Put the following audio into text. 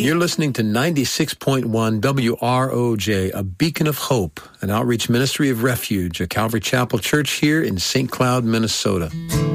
You're listening to 96.1 WROJ, a beacon of hope, an outreach ministry of refuge, a Calvary Chapel church here in St. Cloud, Minnesota.